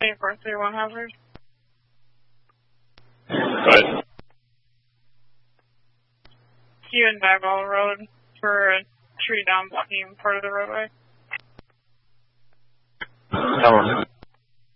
8431 Hazard. Good. You in Bagwell Road for a tree down blocking part of the roadway. Tower.